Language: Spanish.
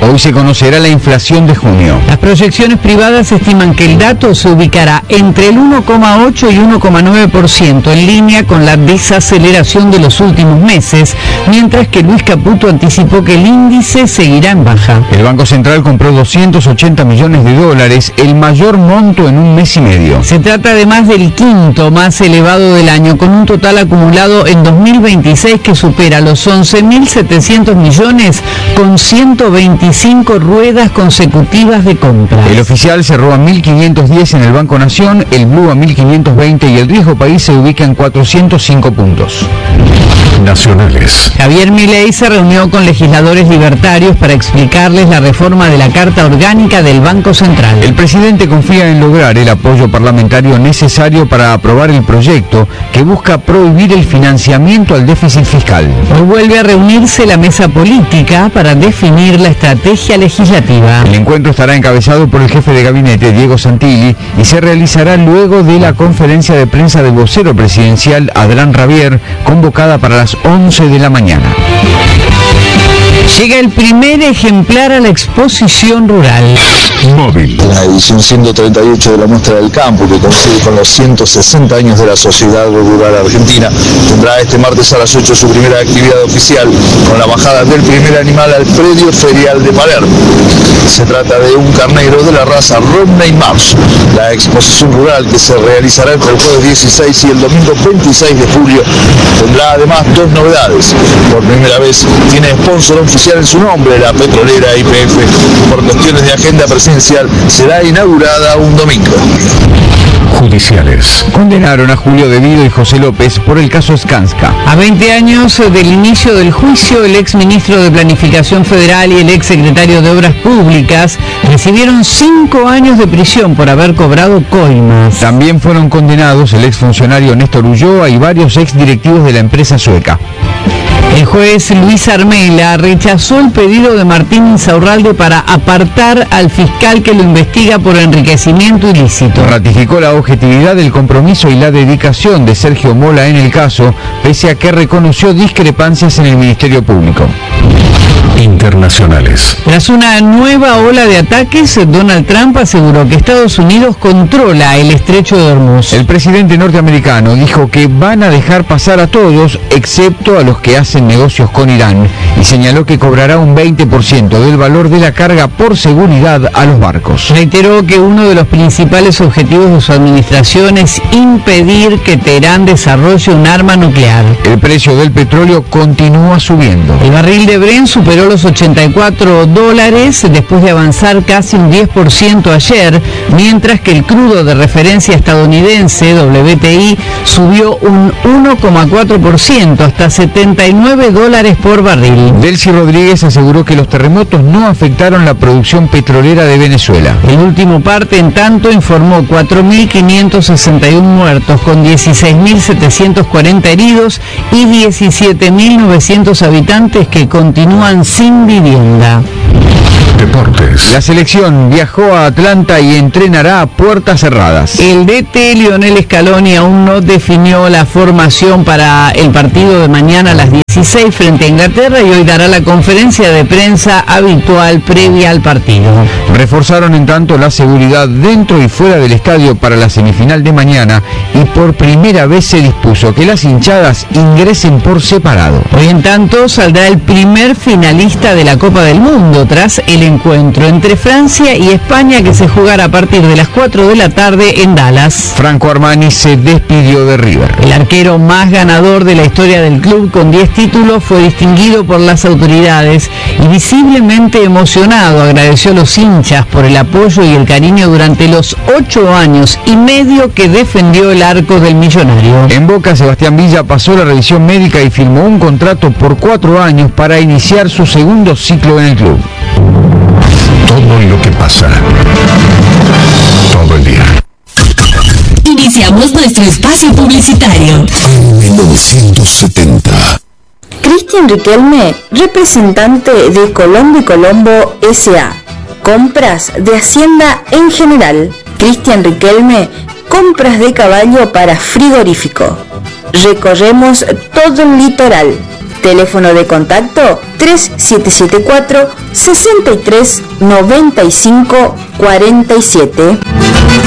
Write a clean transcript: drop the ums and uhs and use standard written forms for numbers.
Hoy se conocerá la inflación de junio. Las proyecciones privadas estiman que el dato se ubicará entre el 1,8 y 1,9%, en línea con la desaceleración de los últimos meses, mientras que Luis Caputo anticipó que el índice seguirá en baja. El Banco Central compró 280 millones de dólares, el mayor monto en un mes y medio. Se trata además del quinto más elevado del año, con un total acumulado en 2026 que supera los 11.700 millones, con 125 ruedas consecutivas de compras. El oficial cerró a 1.510 en el Banco Nación, el Blue a 1.520 y el riesgo país se ubica en 405 puntos. Nacionales. Javier Milei se reunió con legisladores libertarios para explicarles la reforma de la Carta Orgánica del Banco Central. El presidente confía en lograr el apoyo parlamentario necesario para aprobar el proyecto que busca prohibir el financiamiento al déficit fiscal. Hoy vuelve a reunirse la mesa política para definir la estrategia legislativa. El encuentro estará encabezado por el jefe de gabinete, Diego Santilli, y se realizará luego de la conferencia de prensa del vocero presidencial, Adrián Rabier, convocada para las 11 de la mañana. Llega el primer ejemplar a la exposición rural. Móvil. La edición 138 de la Muestra del Campo, que coincide con los 160 años de la Sociedad Rural Argentina, tendrá este martes a las 8 su primera actividad oficial, con la bajada del primer animal al predio ferial de Palermo. Se trata de un carnero de la raza Romney Marsh. La exposición rural, que se realizará entre el jueves 16 y el domingo 26 de julio, tendrá además dos novedades. Por primera vez tiene sponsor oficial en su nombre, la petrolera YPF. Por cuestiones de agenda presidencial será inaugurada un domingo. Judiciales. Condenaron a Julio De Vido y José López por el caso Skanska. A 20 años del inicio del juicio, el exministro de Planificación Federal y el exsecretario de Obras Públicas recibieron 5 años de prisión por haber cobrado coimas. También fueron condenados el exfuncionario Néstor Ulloa y varios exdirectivos de la empresa sueca. El juez Luis Armela rechazó el pedido de Martín Insaurralde para apartar al fiscal que lo investiga por enriquecimiento ilícito. Ratificó la objetividad del compromiso y la dedicación de Sergio Mola en el caso, pese a que reconoció discrepancias en el Ministerio Público. Internacionales. Tras una nueva ola de ataques, Donald Trump aseguró que Estados Unidos controla el estrecho de Hormuz. El presidente norteamericano dijo que van a dejar pasar a todos, excepto a los que hacen negocios con Irán, y señaló que cobrará un 20% del valor de la carga por seguridad a los barcos. Reiteró que uno de los principales objetivos de su administración es impedir que Teherán desarrolle un arma nuclear. El precio del petróleo continúa subiendo. El barril de Brent superó los $84 después de avanzar casi un 10% ayer, mientras que el crudo de referencia estadounidense, WTI, subió un 1,4% hasta $79 por barril. Delcy Rodríguez aseguró que los terremotos no afectaron la producción petrolera de Venezuela. El último parte, en tanto, informó 4.561 muertos, con 16.740 heridos y 17.900 habitantes que continúan sin vivienda. Deportes. La selección viajó a Atlanta y entrenará a puertas cerradas. El DT Lionel Scaloni aún no definió la formación para el partido de mañana a las 16 frente a Inglaterra y hoy dará la conferencia de prensa habitual previa al partido. Reforzaron en tanto la seguridad dentro y fuera del estadio para la semifinal de mañana y por primera vez se dispuso que las hinchadas ingresen por separado. Hoy en tanto saldrá el primer finalista de la Copa del Mundo tras el encuentro entre Francia y España que se jugará a partir de las 4 de la tarde en Dallas. Franco Armani se despidió de River. El arquero más ganador de la historia del club con 10 títulos fue distinguido por las autoridades y visiblemente emocionado agradeció a los hinchas por el apoyo y el cariño durante los 8 años y medio que defendió el arco del millonario. En Boca, Sebastián Villa pasó la revisión médica y firmó un contrato por 4 años para iniciar su segundo ciclo en el club. Todo lo que pasa. Todo el día. Iniciamos nuestro espacio publicitario. 1970. Cristian Riquelme, representante de Colombo y Colombo S.A. Compras de Hacienda en general. Cristian Riquelme, compras de caballo para frigorífico. Recorremos todo el litoral. Teléfono de contacto 3774 63 95 47.